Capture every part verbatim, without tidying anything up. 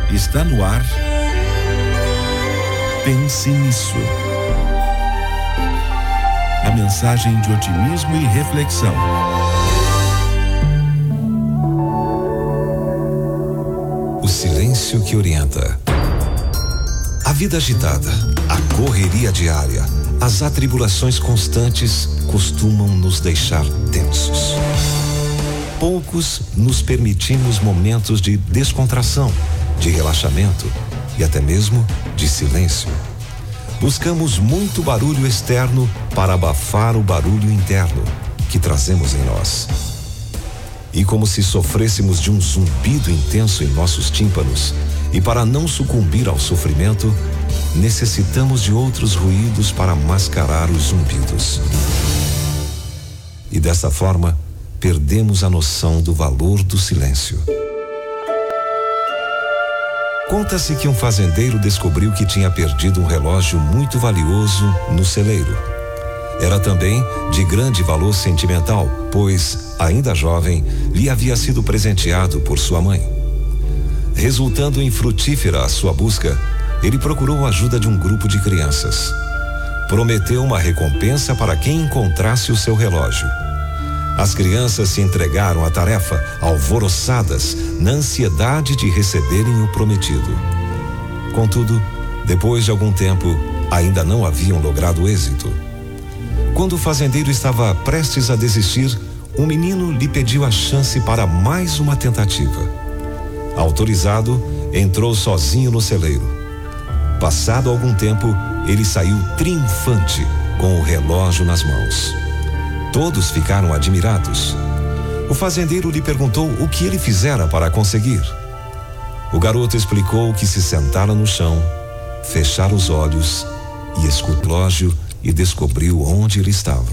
Está no ar. Pense nisso. A mensagem de otimismo e reflexão. O silêncio que orienta. A vida agitada, a correria diária, as atribulações constantes costumam nos deixar tensos. Poucos nos permitimos momentos de descontração, de relaxamento e até mesmo de silêncio. Buscamos muito barulho externo para abafar o barulho interno que trazemos em nós. E como se sofrêssemos de um zumbido intenso em nossos tímpanos, e para não sucumbir ao sofrimento, necessitamos de outros ruídos para mascarar os zumbidos. E dessa forma, perdemos a noção do valor do silêncio. Conta-se que um fazendeiro descobriu que tinha perdido um relógio muito valioso no celeiro. Era também de grande valor sentimental, pois, ainda jovem, lhe havia sido presenteado por sua mãe. Resultando infrutífera a sua busca, ele procurou a ajuda de um grupo de crianças. Prometeu uma recompensa para quem encontrasse o seu relógio. As crianças se entregaram à tarefa, alvoroçadas, na ansiedade de receberem o prometido. Contudo, depois de algum tempo, ainda não haviam logrado êxito. Quando o fazendeiro estava prestes a desistir, um menino lhe pediu a chance para mais uma tentativa. Autorizado, entrou sozinho no celeiro. Passado algum tempo, ele saiu triunfante, com o relógio nas mãos. Todos ficaram admirados. O fazendeiro lhe perguntou o que ele fizera para conseguir. O garoto explicou que se sentara no chão, fechara os olhos e escutou o relógio e descobriu onde ele estava.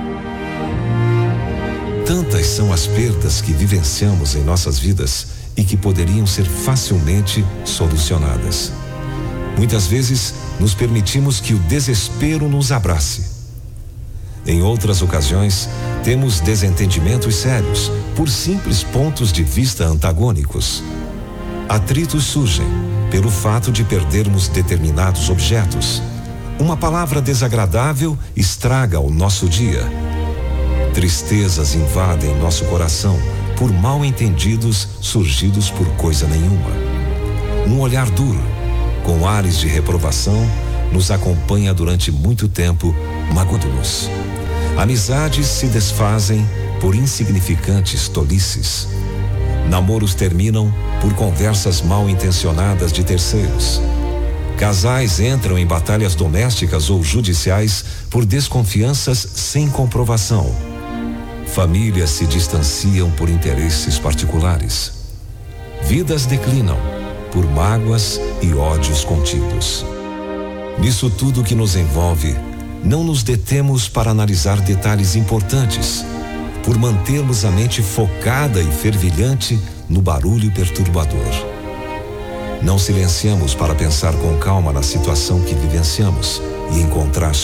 Tantas são as perdas que vivenciamos em nossas vidas e que poderiam ser facilmente solucionadas. Muitas vezes nos permitimos que o desespero nos abrace. Em outras ocasiões, temos desentendimentos sérios por simples pontos de vista antagônicos. Atritos surgem pelo fato de perdermos determinados objetos. Uma palavra desagradável estraga o nosso dia. Tristezas invadem nosso coração por mal entendidos surgidos por coisa nenhuma. Um olhar duro, com ares de reprovação, nos acompanha durante muito tempo, magoando-nos. Amizades se desfazem por insignificantes tolices. Namoros terminam por conversas mal intencionadas de terceiros. Casais entram em batalhas domésticas ou judiciais por desconfianças sem comprovação. Famílias se distanciam por interesses particulares. Vidas declinam por mágoas e ódios contidos. Nisso tudo que nos envolve, não nos detemos para analisar detalhes importantes, por mantermos a mente focada e fervilhante no barulho perturbador. Não silenciamos para pensar com calma na situação que vivenciamos e encontrar